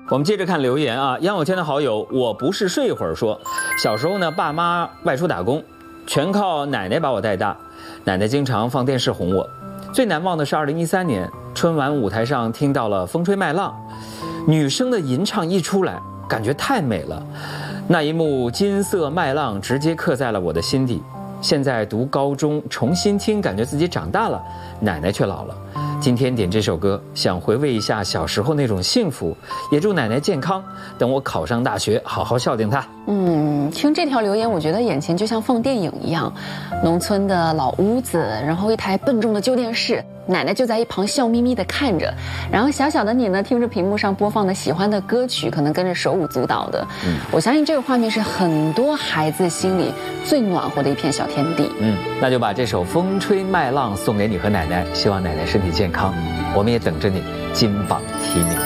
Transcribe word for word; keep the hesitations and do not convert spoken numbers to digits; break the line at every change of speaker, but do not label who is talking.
我们接着看留言啊，杨有天的好友我不是睡一会儿说，小时候呢，爸妈外出打工，全靠奶奶把我带大，奶奶经常放电视哄我。最难忘的是二零一三年春晚舞台上听到了《风吹麦浪》，女生的吟唱一出来，感觉太美了，那一幕金色麦浪直接刻在了我的心底。现在读高中重新听，感觉自己长大了，奶奶却老了。今天点这首歌，想回味一下小时候那种幸福，也祝奶奶健康，等我考上大学，好好孝敬她。
嗯，听这条留言，我觉得眼前就像放电影一样，农村的老屋子，然后一台笨重的旧电视，奶奶就在一旁笑眯眯地看着，然后小小的你呢，听着屏幕上播放的喜欢的歌曲，可能跟着手舞足蹈的。嗯，我相信这个画面是很多孩子心里最暖和的一片小天地。
嗯，那就把这首《风吹麦浪》送给你和奶奶，希望奶奶身体健康。我们也等着你金榜题名。